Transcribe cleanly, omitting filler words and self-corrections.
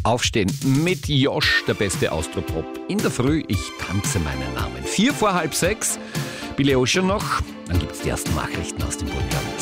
Aufstehen mit Josh, der beste Austropop. In der Früh, ich tanze meinen Namen. 5:45, Billy Ocean noch. Dann gibt's die ersten Nachrichten aus dem Burgenland.